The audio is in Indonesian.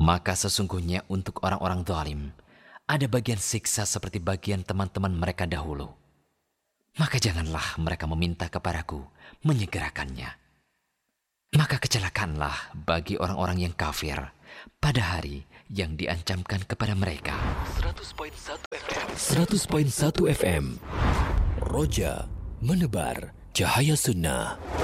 Maka sesungguhnya untuk orang-orang zalim ada bagian siksa seperti bagian teman-teman mereka dahulu. Maka janganlah mereka meminta kepadaku menyegerakannya. Maka kecelakaanlah bagi orang-orang yang kafir pada hari yang diancamkan kepada mereka. 100.1 FM Roja menebar cahaya sunnah.